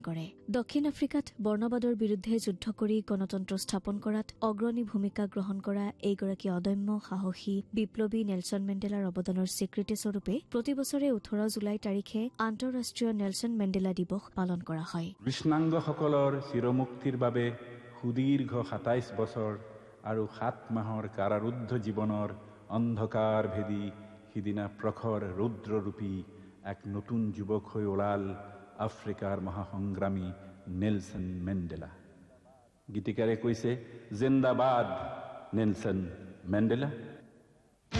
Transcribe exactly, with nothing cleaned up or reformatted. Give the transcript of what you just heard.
কৰে। দক্ষিণ আফ্ৰিকাত বৰ্ণবাদৰ বিৰুদ্ধে যুদ্ধ কৰি গণতন্ত্ৰ স্থাপন কৰাত অগ্ৰণী ভূমিকা গ্ৰহণ কৰা এইগৰাকী অদম্য সাহসী বিপ্লৱী নেলছন মেণ্ডেলাৰ অৱদানৰ স্বীকৃতিস্বৰূপে প্ৰতিবছৰে ওঠৰ জুলাই তাৰিখে আন্তঃৰাষ্ট্ৰীয় নেলছন মেণ্ডেলা দিৱস পালন কৰা হয়। কৃষ্ণাংগসকলৰ চিৰমুক্তিৰ বাবে সুদীৰ্ঘ সাতাইশ বছৰ আৰু সাত মাহৰ কাৰাৰুদ্ধ জীৱনৰ অন্ধকাৰ ভেদি সিদিনা প্ৰখৰ ৰুদ্ৰৰূপী এক নতুন যুৱক হৈ ওলাল আফ্ৰিকাৰ মহাসংগ্ৰামী নেলছন মেণ্ডেলা। গীতিকাৰে কৈছে, জিন্দাবাদ নেলছন মেণ্ডেলা।